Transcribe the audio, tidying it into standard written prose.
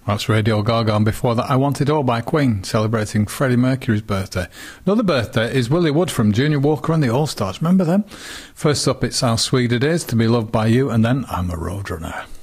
That's Radio Gaga, and before that I Want It All by Queen, celebrating Freddie Mercury's birthday. Another birthday is Willie Wood from Junior Walker and the All-Stars. Remember them? First up, it's How Sweet It Is to Be Loved by You, and then I'm a Roadrunner.